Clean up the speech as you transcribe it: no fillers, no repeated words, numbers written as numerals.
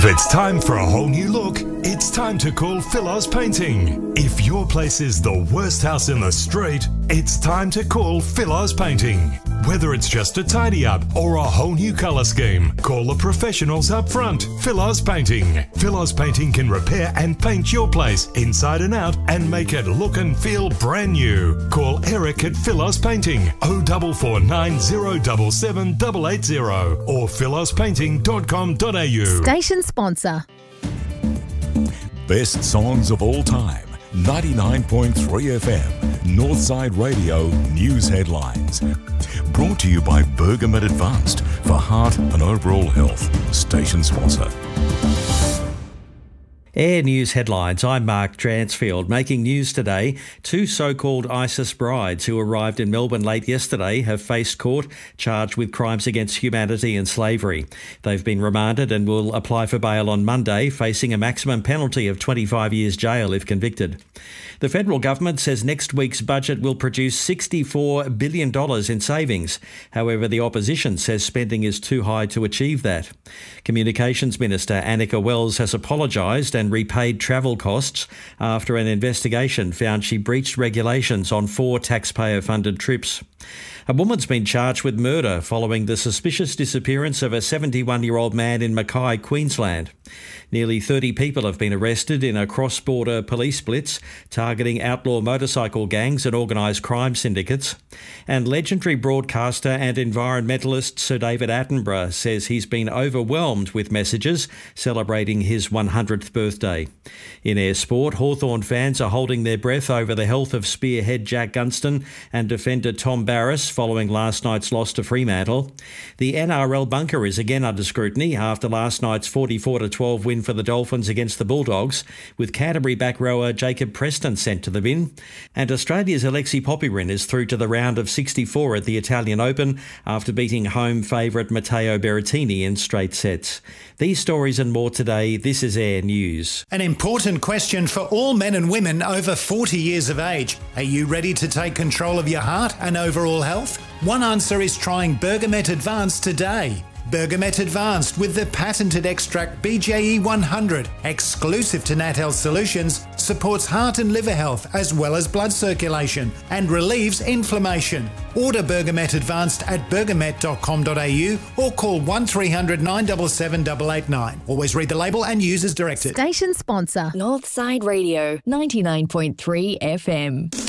it's time for a whole new look, it's time to call Philos Painting. If your place is the worst house in the street, it's time to call Philos Painting. Whether it's just a tidy up or a whole new colour scheme, call the professionals up front. Philos Painting. Philos Painting can repair and paint your place inside and out and make it look and feel brand new. Call Eric at Philos Painting 0449 077 880 or philospainting.com.au. Station sponsor. Best songs of all time. 99.3 FM. Northside Radio News Headlines. Brought to you by Bergamet Advanced for heart and overall health. Station sponsor. Air News Headlines. I'm Mark Dransfield. Making news today, two so-called ISIS brides who arrived in Melbourne late yesterday have faced court charged with crimes against humanity and slavery. They've been remanded and will apply for bail on Monday, facing a maximum penalty of 25 years jail if convicted. The federal government says next week's budget will produce $64 billion in savings. However, the opposition says spending is too high to achieve that. Communications Minister Annika Wells has apologised and repaid travel costs after an investigation found she breached regulations on 4 taxpayer-funded trips. A woman's been charged with murder following the suspicious disappearance of a 71-year-old man in Mackay, Queensland. Nearly 30 people have been arrested in a cross-border police blitz targeting outlaw motorcycle gangs and organised crime syndicates. And legendary broadcaster and environmentalist Sir David Attenborough says he's been overwhelmed with messages celebrating his 100th birthday. In air sport, Hawthorn fans are holding their breath over the health of spearhead Jack Gunston and defender Tom Barras following last night's loss to Fremantle. The NRL bunker is again under scrutiny after last night's 44-12 win for the Dolphins against the Bulldogs, with Canterbury back rower Jacob Preston sent to the bin. And Australia's Alexei Popyrin is through to the round of 64 at the Italian Open after beating home favourite Matteo Berrettini in straight sets. These stories and more today. This is Air News. An important question for all men and women over 40 years of age. Are you ready to take control of your heart and overall health? One answer is trying Bergamet Advanced today. Bergamet Advanced with the patented extract BJE 100, exclusive to Nat Health Solutions, supports heart and liver health as well as blood circulation and relieves inflammation. Order Bergamet Advanced at bergamet.com.au or call 1300 977 889. Always read the label and use as directed. Station sponsor. Northside Radio 99.3 FM.